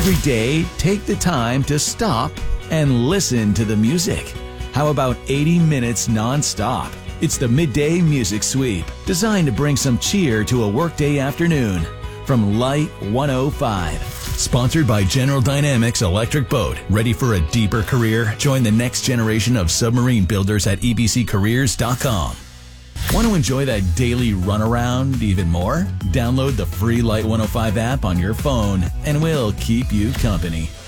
Every day, take the time to stop and listen to the music. How about 80 minutes non-stop? It's the Midday Music Sweep, designed to bring some cheer to a workday afternoon. From Light 105. Sponsored by General Dynamics Electric Boat. Ready for a deeper career? Join the next generation of submarine builders at ebccareers.com. Want to enjoy that daily runaround even more? Download the free Light 105 app on your phone, and we'll keep you company.